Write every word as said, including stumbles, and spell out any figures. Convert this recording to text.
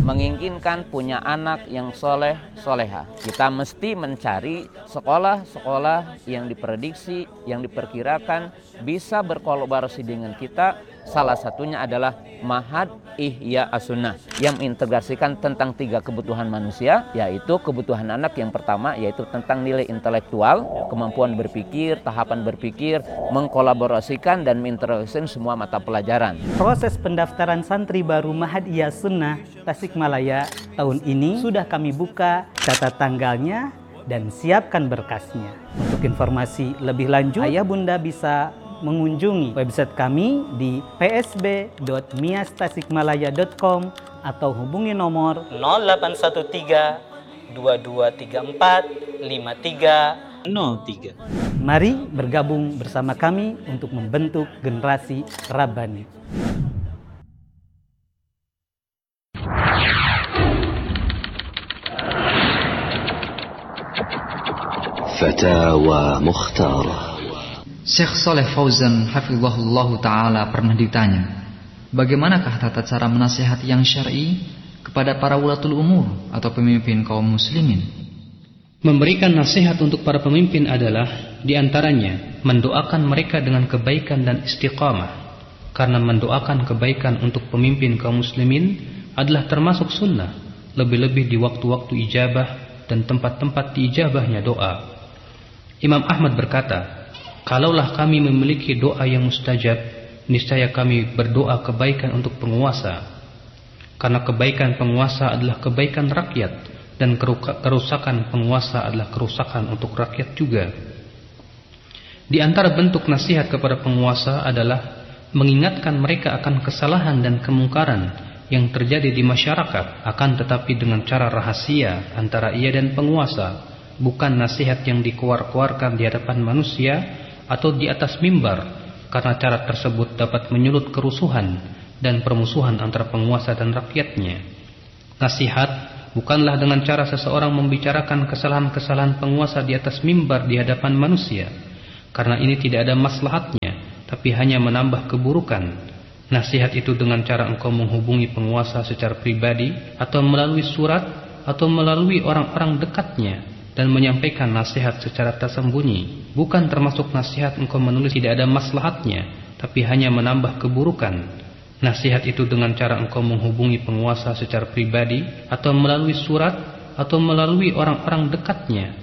menginginkan punya anak yang soleh, soleha. Kita mesti mencari sekolah-sekolah yang diprediksi, yang diperkirakan bisa berkolaborasi dengan kita. Salah satunya adalah Ma'had Ihya As-Sunnah yang mengintegrasikan tentang tiga kebutuhan manusia, yaitu kebutuhan anak yang pertama yaitu tentang nilai intelektual, kemampuan berpikir, tahapan berpikir, mengkolaborasikan dan mengintegrasikan semua mata pelajaran. Proses pendaftaran santri baru Ma'had Ihya As-Sunnah Tasikmalaya tahun ini sudah kami buka, catat tanggalnya dan siapkan berkasnya. Untuk informasi lebih lanjut, ayah bunda bisa mengunjungi website kami di p s b dot mias tasikmalaya dot com atau hubungi nomor nol delapan satu tiga dua dua tiga empat lima tiga nol tiga. Mari bergabung bersama kami untuk membentuk generasi Rabbani. Fatawa Mukhtarah. Syekh Saleh Fauzan hafizahullah ta'ala pernah ditanya, bagaimanakah tata cara menasihati yang syar'i kepada para ulatul umur atau pemimpin kaum muslimin? Memberikan nasihat untuk para pemimpin adalah diantaranya mendoakan mereka dengan kebaikan dan istiqamah, karena mendoakan kebaikan untuk pemimpin kaum muslimin adalah termasuk sunnah, lebih-lebih di waktu-waktu ijabah dan tempat-tempat diijabahnya doa. Imam Ahmad berkata, kalaulah kami memiliki doa yang mustajab, niscaya kami berdoa kebaikan untuk penguasa. Karena kebaikan penguasa adalah kebaikan rakyat, dan kerusakan penguasa adalah kerusakan untuk rakyat juga. Di antara bentuk nasihat kepada penguasa adalah mengingatkan mereka akan kesalahan dan kemungkaran yang terjadi di masyarakat, akan tetapi dengan cara rahasia antara ia dan penguasa, bukan nasihat yang dikeluar-keluarkan di hadapan manusia atau di atas mimbar, karena cara tersebut dapat menyulut kerusuhan dan permusuhan antara penguasa dan rakyatnya. Nasihat bukanlah dengan cara seseorang membicarakan kesalahan-kesalahan penguasa di atas mimbar di hadapan manusia, karena ini tidak ada maslahatnya, tapi hanya menambah keburukan. Nasihat itu dengan cara engkau menghubungi penguasa secara pribadi, atau melalui surat, atau melalui orang-orang dekatnya, dan menyampaikan nasihat secara tersembunyi, bukan termasuk nasihat engkau menulis tidak ada maslahatnya, tapi hanya menambah keburukan. Nasihat itu dengan cara engkau menghubungi penguasa secara pribadi, atau melalui surat, atau melalui orang-orang dekatnya,